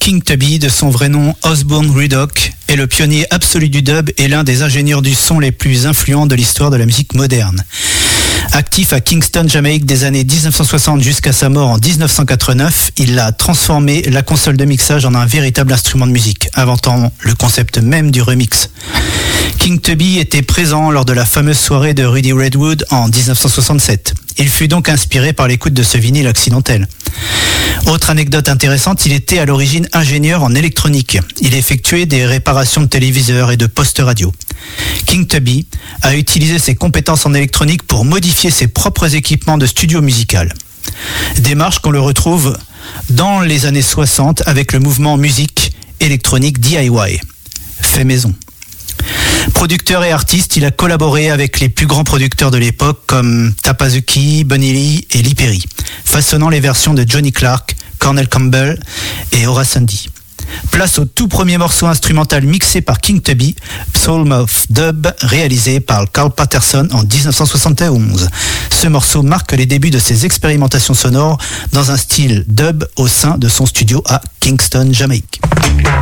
King Tubby, de son vrai nom Osbourne Rudock, est le pionnier absolu du dub et l'un des ingénieurs du son les plus influents de l'histoire de la musique moderne. Actif à Kingston, Jamaïque des années 1960 jusqu'à sa mort en 1989, il a transformé la console de mixage en un véritable instrument de musique, inventant le concept même du remix. King Tubby était présent lors de la fameuse soirée de Rudy Redwood en 1967. Il fut donc inspiré par l'écoute de ce vinyle accidentel. Autre anecdote intéressante, il était à l'origine ingénieur en électronique. Il effectuait des réparations de téléviseurs et de postes radio. King Tubby a utilisé ses compétences en électronique pour modifier ses propres équipements de studio musical. Démarche qu'on le retrouve dans les années 60 avec le mouvement musique électronique DIY, fait maison. Producteur et artiste, il a collaboré avec les plus grands producteurs de l'époque comme Tapazuki, Bunny Lee et Lee Perry, façonnant les versions de Johnny Clark, Cornell Campbell et Horace Andy. Place au tout premier morceau instrumental mixé par King Tubby, Soulmouth Dub, réalisé par Carl Patterson en 1971. Ce morceau marque les débuts de ses expérimentations sonores dans un style dub au sein de son studio à Kingston, Jamaïque.